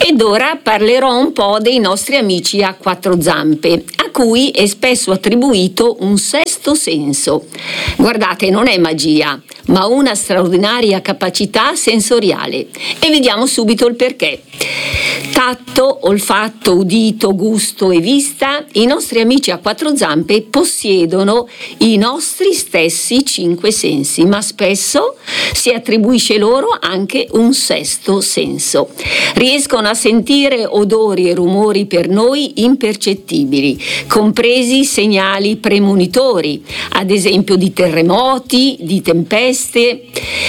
Ed ora parlerò un po' dei nostri amici a quattro zampe, a cui è spesso attribuito un sesto senso. Guardate, non è magia, ma una straordinaria capacità sensoriale. E vediamo subito il perché. Tatto, olfatto, udito, gusto e vista, i nostri amici a quattro zampe possiedono i nostri stessi cinque sensi, ma spesso si attribuisce loro anche un sesto senso. Riescono a sentire odori e rumori per noi impercettibili, compresi segnali premonitori, ad esempio di terremoti, di tempeste,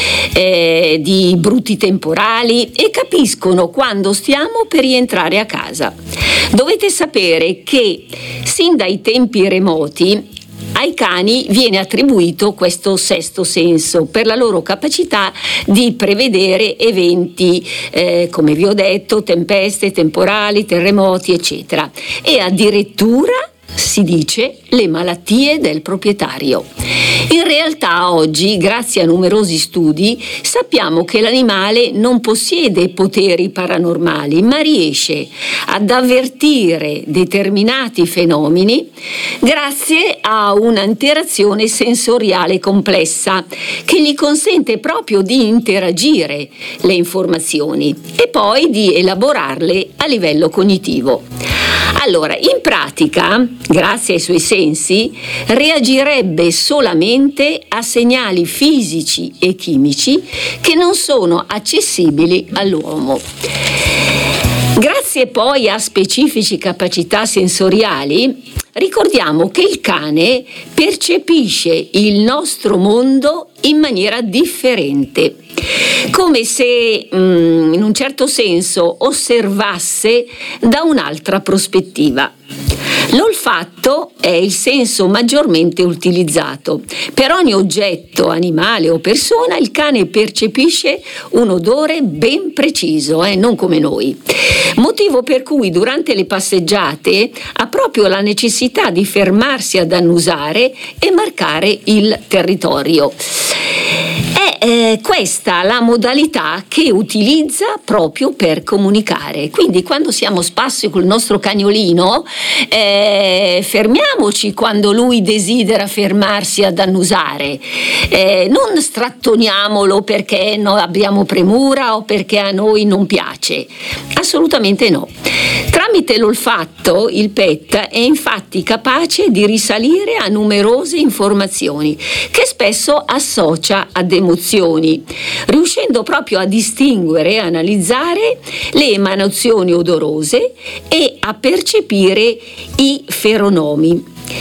di brutti temporali, e capiscono quando stiamo per rientrare a casa. Dovete sapere che sin dai tempi remoti ai cani viene attribuito questo sesto senso per la loro capacità di prevedere eventi, come vi ho detto, tempeste, temporali, terremoti, eccetera, e addirittura si dice le malattie del proprietario. In realtà oggi, grazie a numerosi studi, sappiamo che l'animale non possiede poteri paranormali, ma riesce ad avvertire determinati fenomeni grazie a un'interazione sensoriale complessa che gli consente proprio di interagire le informazioni e poi di elaborarle a livello cognitivo. Allora, in pratica, grazie ai suoi sensi, reagirebbe solamente a segnali fisici e chimici che non sono accessibili all'uomo. Grazie poi a specifiche capacità sensoriali, ricordiamo che il cane percepisce il nostro mondo in maniera differente, come se in un certo senso osservasse da un'altra prospettiva. L'olfatto è il senso maggiormente utilizzato. Per ogni oggetto, animale o persona, il cane percepisce un odore ben preciso, non come noi. Motivo per cui durante le passeggiate ha proprio la necessità di fermarsi ad annusare e marcare il territorio. È questa la modalità che utilizza proprio per comunicare. Quindi quando siamo a spasso col nostro cagnolino, fermiamoci quando lui desidera fermarsi ad annusare, non strattoniamolo perché noi abbiamo premura o perché a noi non piace, assolutamente no. Tramite l'olfatto il pet è infatti capace di risalire a numerose informazioni che spesso associa ad emozioni, riuscendo proprio a distinguere e analizzare le emanazioni odorose e a percepire i feronomi.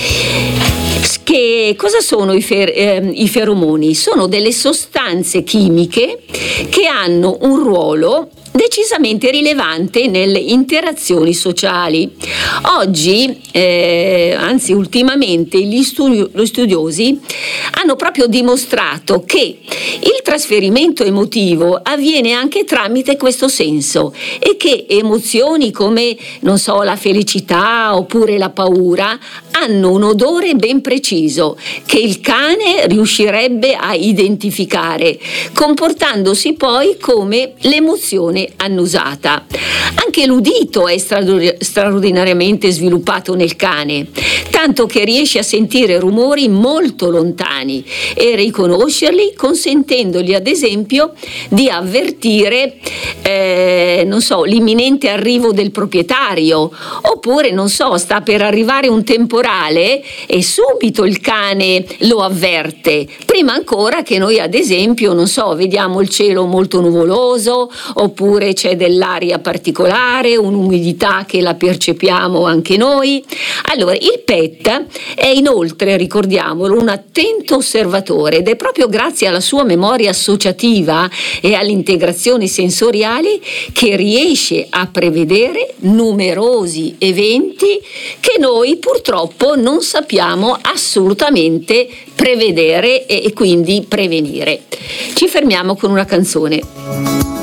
Che cosa sono i feromoni? Sono delle sostanze chimiche che hanno un ruolo decisamente rilevante nelle interazioni sociali. Oggi, anzi ultimamente, gli studiosi hanno proprio dimostrato che il trasferimento emotivo avviene anche tramite questo senso e che emozioni come, non so, la felicità oppure la paura hanno un odore ben preciso che il cane riuscirebbe a identificare, comportandosi poi come l'emozione annusata. Anche l'udito è straordinariamente sviluppato nel cane, tanto che riesce a sentire rumori molto lontani e riconoscerli, consentendogli ad esempio di avvertire l'imminente arrivo del proprietario, oppure sta per arrivare un temporale e subito il cane lo avverte, prima ancora che noi ad esempio vediamo il cielo molto nuvoloso, oppure c'è dell'aria particolare, un'umidità che la percepiamo anche noi. Allora, il pet è inoltre, ricordiamolo, un attento osservatore ed è proprio grazie alla sua memoria associativa e all'integrazione sensoriale che riesce a prevedere numerosi eventi che noi purtroppo non sappiamo assolutamente prevedere e quindi prevenire. Ci fermiamo con una canzone.